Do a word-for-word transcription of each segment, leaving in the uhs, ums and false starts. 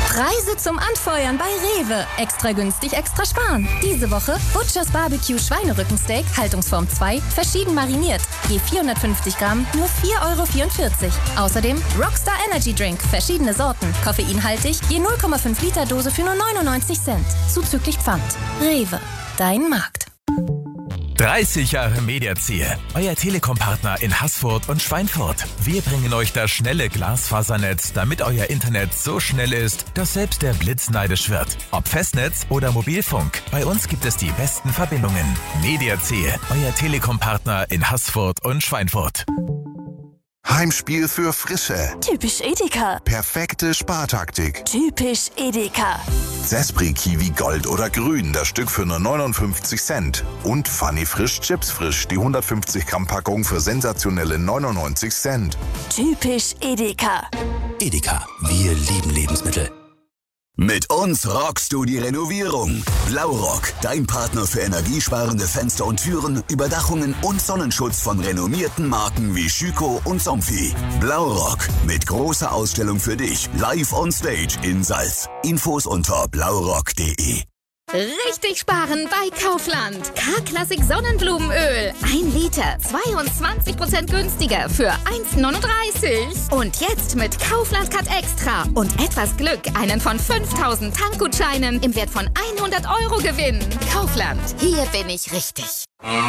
Preise zum Anfeuern bei Rewe. Extra günstig, extra sparen. Diese Woche Butchers Barbecue Schweinerückensteak, Haltungsform zwei, verschieden mariniert. Je vierhundertfünfzig Gramm, nur vier Euro vierundvierzig. Außerdem Rockstar Energy Drink, verschiedene Sorten. Koffeinhaltig, je null Komma fünf Liter Dose für nur neunundneunzig Cent. Zuzüglich Pfand. Rewe, dein Markt. dreißig Jahre Mediaziel, euer Telekom-Partner in Haßfurt und Schweinfurt. Wir bringen euch das schnelle Glasfasernetz, damit euer Internet so schnell ist, dass selbst der Blitz neidisch wird. Ob Festnetz oder Mobilfunk, bei uns gibt es die besten Verbindungen. Mediaziel, euer Telekom-Partner in Haßfurt und Schweinfurt. Heimspiel für Frische. Typisch Edeka. Perfekte Spartaktik. Typisch Edeka. Zespri Kiwi Gold oder Grün, das Stück für nur neunundfünfzig Cent. Und Funny Frisch Chips Frisch, die hundertfünfzig Gramm Packung für sensationelle neunundneunzig Cent. Typisch Edeka. Edeka, wir lieben Lebensmittel. Mit uns rockst du die Renovierung. Blaurock, dein Partner für energiesparende Fenster und Türen, Überdachungen und Sonnenschutz von renommierten Marken wie Schüco und Somfy. Blaurock, mit großer Ausstellung für dich, live on stage in Salz. Infos unter blaurock punkt de. Richtig sparen bei Kaufland. K-Klassik Sonnenblumenöl. Ein Liter, zweiundzwanzig Prozent günstiger für eins neununddreißig. Und jetzt mit Kaufland Cut Extra und etwas Glück einen von fünftausend Tankgutscheinen im Wert von hundert Euro gewinnen. Kaufland, hier bin ich richtig.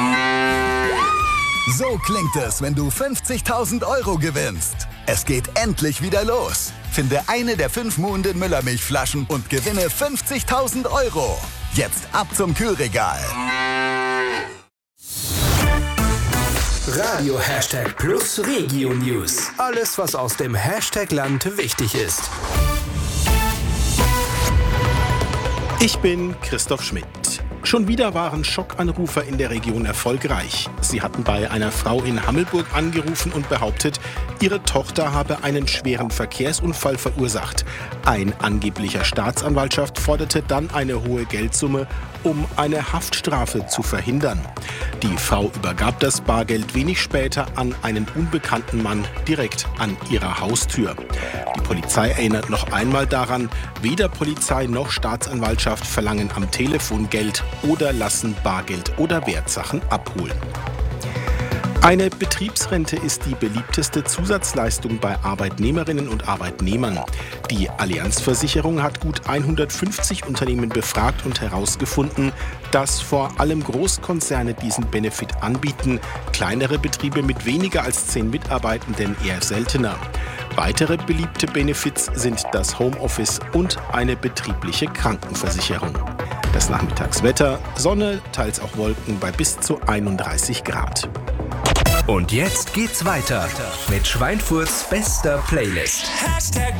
So klingt es, wenn du fünfzigtausend Euro gewinnst. Es geht endlich wieder los. Finde eine der fünf Muhnden Müllermilchflaschen und gewinne fünfzigtausend Euro. Jetzt ab zum Kühlregal. Radio Hashtag Plus Regio News. Alles, was aus dem Hashtag Land wichtig ist. Ich bin Christoph Schmidt. Schon wieder waren Schockanrufer in der Region erfolgreich. Sie hatten bei einer Frau in Hammelburg angerufen und behauptet, ihre Tochter habe einen schweren Verkehrsunfall verursacht. Ein angeblicher Staatsanwaltschaft forderte dann eine hohe Geldsumme, um eine Haftstrafe zu verhindern. Die Frau übergab das Bargeld wenig später an einen unbekannten Mann direkt an ihrer Haustür. Die Polizei erinnert noch einmal daran, weder Polizei noch Staatsanwaltschaft verlangen am Telefon Geld oder lassen Bargeld oder Wertsachen abholen. Eine Betriebsrente ist die beliebteste Zusatzleistung bei Arbeitnehmerinnen und Arbeitnehmern. Die Allianz-Versicherung hat gut hundertfünfzig Unternehmen befragt und herausgefunden, dass vor allem Großkonzerne diesen Benefit anbieten, kleinere Betriebe mit weniger als zehn Mitarbeitenden eher seltener. Weitere beliebte Benefits sind das Homeoffice und eine betriebliche Krankenversicherung. Das Nachmittagswetter, Sonne, teils auch Wolken bei bis zu einunddreißig Grad. Und jetzt geht's weiter mit Schweinfurts bester Playlist. Hashtag